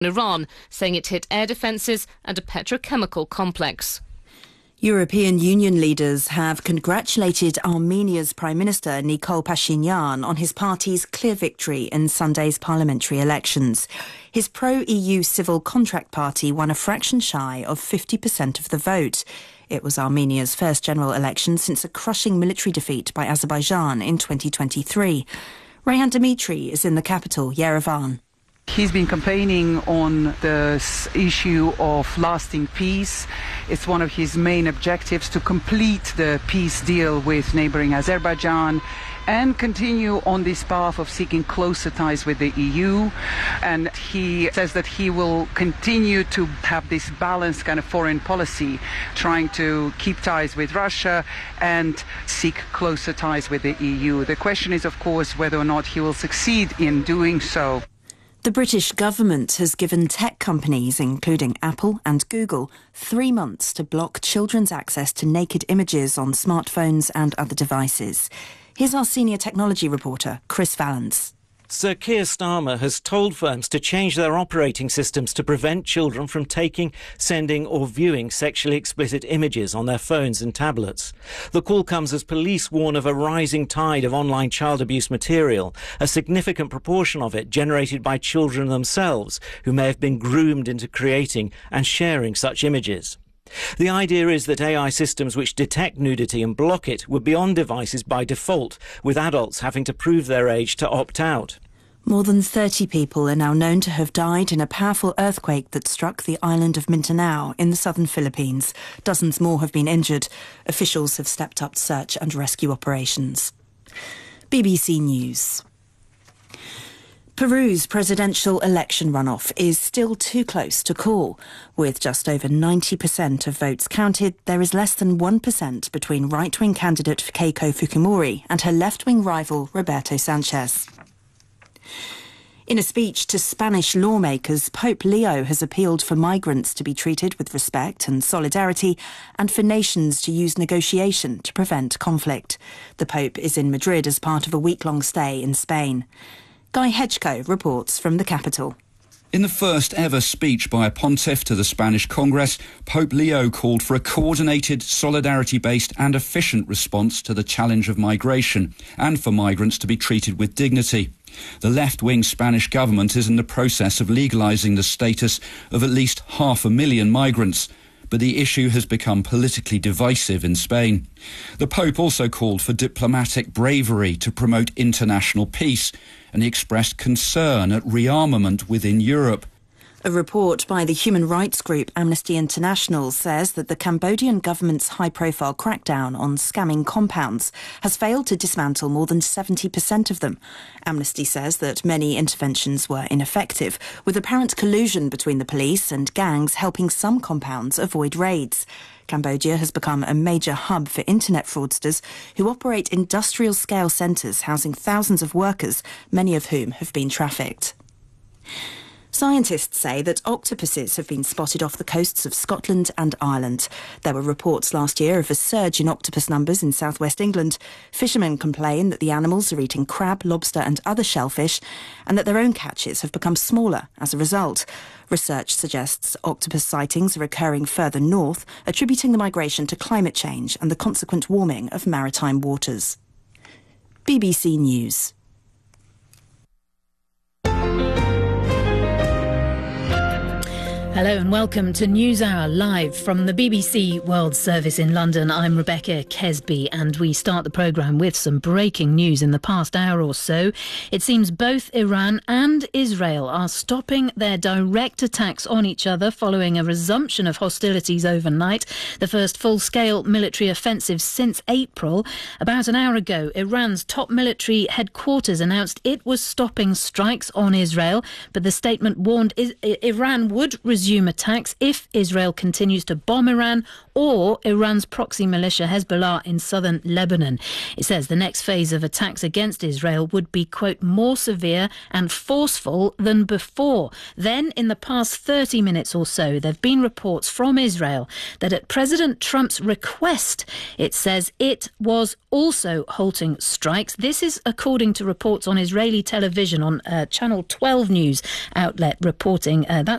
Iran, saying it hit air defences and a petrochemical complex. European Union leaders have congratulated Armenia's Prime Minister Nikol Pashinyan on his party's clear victory in Sunday's parliamentary elections. His pro-EU Civil Contract Party won a fraction shy of 50% of the vote. It was Armenia's first general election since a crushing military defeat by Azerbaijan in 2023. Rayhan Dimitri is in the capital, Yerevan. He's been campaigning on this issue of lasting peace. It's one of his main objectives to complete the peace deal with neighboring Azerbaijan and continue on this path of seeking closer ties with the EU. And he says that he will continue to have this balanced kind of foreign policy, trying to keep ties with Russia and seek closer ties with the EU. The question is, of course, whether or not he will succeed in doing so. The British government has given tech companies, including Apple and Google, 3 months to block children's access to naked images on smartphones and other devices. Here's our senior technology reporter, Chris Vallance. Sir Keir Starmer has told firms to change their operating systems to prevent children from taking, sending or viewing sexually explicit images on their phones and tablets. The call comes as police warn of a rising tide of online child abuse material, a significant proportion of it generated by children themselves who may have been groomed into creating and sharing such images. The idea is that AI systems which detect nudity and block it would be on devices by default, with adults having to prove their age to opt out. More than 30 people are now known to have died in a powerful earthquake that struck the island of Mindanao in the southern Philippines. Dozens more have been injured. Officials have stepped up search and rescue operations. BBC News. Peru's presidential election runoff is still too close to call. With just over 90% of votes counted, there is less than 1% between right-wing candidate Keiko Fujimori and her left-wing rival Roberto Sanchez. In a speech to Spanish lawmakers, Pope Leo has appealed for migrants to be treated with respect and solidarity and for nations to use negotiation to prevent conflict. The Pope is in Madrid as part of a week-long stay in Spain. Guy Hedgeko reports from the capital. In the first ever speech by a pontiff to the Spanish Congress, Pope Leo called for a coordinated, solidarity-based and efficient response to the challenge of migration and for migrants to be treated with dignity. The left-wing Spanish government is in the process of legalising the status of at least 500,000 migrants. But the issue has become politically divisive in Spain. The Pope also called for diplomatic bravery to promote international peace, and he expressed concern at rearmament within Europe. A report by the human rights group Amnesty International says that the Cambodian government's high-profile crackdown on scamming compounds has failed to dismantle more than 70% of them. Amnesty says that many interventions were ineffective, with apparent collusion between the police and gangs helping some compounds avoid raids. Cambodia has become a major hub for internet fraudsters who operate industrial-scale centres housing thousands of workers, many of whom have been trafficked. Scientists say that octopuses have been spotted off the coasts of Scotland and Ireland. There were reports last year of a surge in octopus numbers in southwest England. Fishermen complain that the animals are eating crab, lobster and other shellfish, and that their own catches have become smaller as a result. Research suggests octopus sightings are occurring further north, attributing the migration to climate change and the consequent warming of maritime waters. BBC News. Hello and welcome to NewsHour live from the BBC World Service in London. I'm Rebecca Kesby and we start the programme with some breaking news in the past hour or so. It seems both Iran and Israel are stopping their direct attacks on each other following a resumption of hostilities overnight, the first full-scale military offensive since April. About an hour ago, Iran's top military headquarters announced it was stopping strikes on Israel, but the statement warned Iran would resume resume attacks if Israel continues to bomb Iran or Iran's proxy militia Hezbollah in southern Lebanon. It says the next phase of attacks against Israel would be, quote, more severe and forceful than before. Then, in the past 30 minutes or so, there have been reports from Israel that at President Trump's request, it says it was also halting strikes. This is according to reports on Israeli television on Channel 12 news outlet reporting. That's